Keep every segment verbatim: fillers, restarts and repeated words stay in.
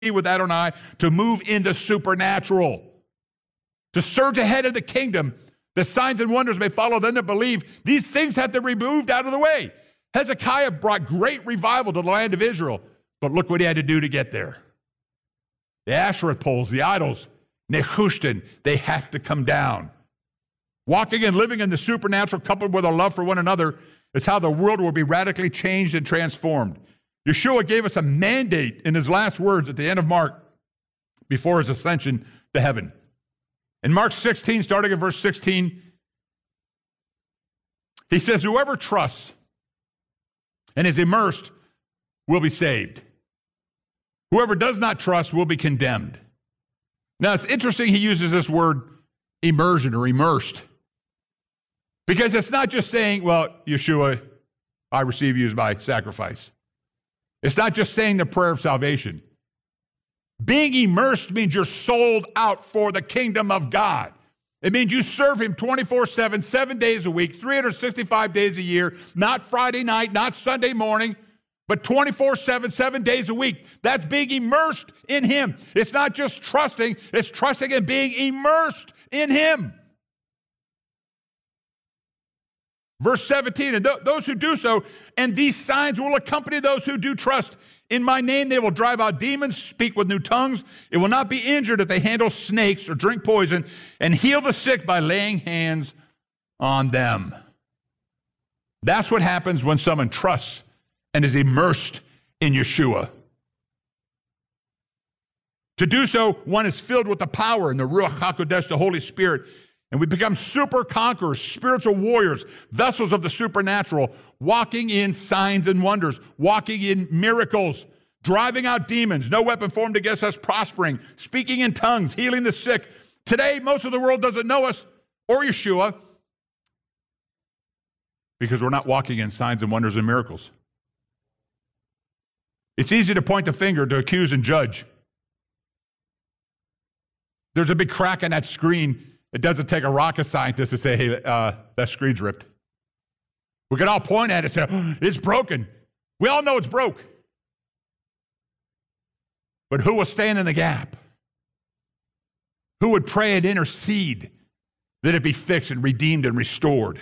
with Adonai to move in the supernatural, to surge ahead of the kingdom. The signs and wonders may follow them that believe. These things have to be removed out of the way. Hezekiah brought great revival to the land of Israel, but look what he had to do to get there. The Asherah poles, the idols, Nehushtan, they have to come down. Walking and living in the supernatural coupled with a love for one another is how the world will be radically changed and transformed. Yeshua gave us a mandate in his last words at the end of Mark before his ascension to heaven. In Mark sixteen, starting at verse sixteen, he says, whoever trusts and is immersed will be saved. Whoever does not trust will be condemned. Now, it's interesting he uses this word immersion or immersed, because it's not just saying, well, Yeshua, I receive you as my sacrifice. It's not just saying the prayer of salvation. Being immersed means you're sold out for the kingdom of God. It means you serve him twenty-four seven, seven days a week, three hundred sixty-five days a year, not Friday night, not Sunday morning, but twenty-four seven, seven days a week. That's being immersed in him. It's not just trusting, it's trusting and being immersed in him. Verse seventeen, and th- those who do so, and these signs will accompany those who do trust. In my name they will drive out demons, speak with new tongues. It will not be injured if they handle snakes or drink poison, and heal the sick by laying hands on them. That's what happens when someone trusts and is immersed in Yeshua. To do so, one is filled with the power and the Ruach HaKodesh, the Holy Spirit, and we become super conquerors, spiritual warriors, vessels of the supernatural, walking in signs and wonders, walking in miracles, driving out demons, no weapon formed against us prospering, speaking in tongues, healing the sick. Today, most of the world doesn't know us or Yeshua because we're not walking in signs and wonders and miracles. It's easy to point the finger, to accuse and judge. There's a big crack in that screen. It doesn't take a rocket scientist to say, hey, uh, that screen's ripped. We can all point at it and say, oh, it's broken. We all know it's broke. But who will stand in the gap? Who would pray and intercede that it be fixed and redeemed and restored?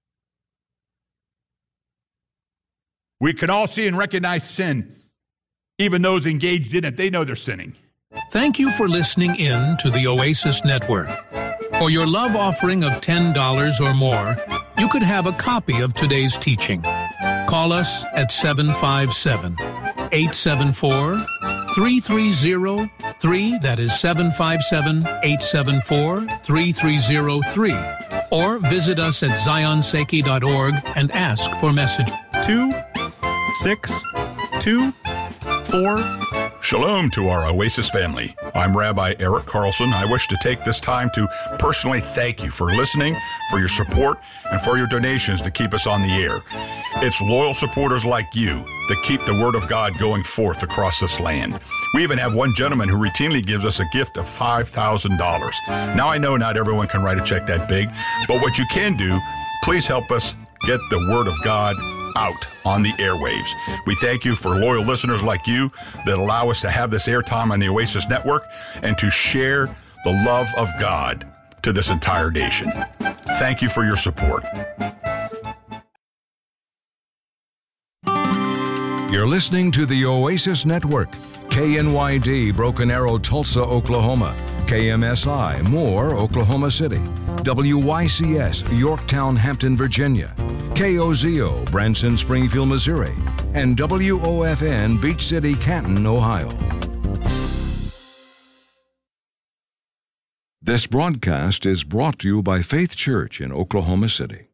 We can all see and recognize sin. Even those engaged in it, they know they're sinning. Thank you for listening in to the Oasis Network. For your love offering of ten dollars or more, you could have a copy of today's teaching. Call us at seven five seven, eight seven four, three three zero three, that is seven five seven, eight seven four, three three zero three, or visit us at zion seiki dot org and ask for message. Two, six, two, four. Shalom to our Oasis family. I'm Rabbi Eric Carlson. I wish to take this time to personally thank you for listening, for your support, and for your donations to keep us on the air. It's loyal supporters like you that keep the Word of God going forth across this land. We even have one gentleman who routinely gives us a gift of five thousand dollars. Now, I know not everyone can write a check that big, but what you can do, please help us get the Word of God out on the airwaves. We thank you for loyal listeners like you that allow us to have this airtime on the Oasis Network and to share the love of God to this entire nation. Thank you for your support. You're listening to the Oasis Network, K N Y D, Broken Arrow, Tulsa, Oklahoma, K M S I, Moore, Oklahoma City, W Y C S, Yorktown, Hampton, Virginia, K O Z O, Branson, Springfield, Missouri, and W O F N, Beach City, Canton, Ohio. This broadcast is brought to you by Faith Church in Oklahoma City.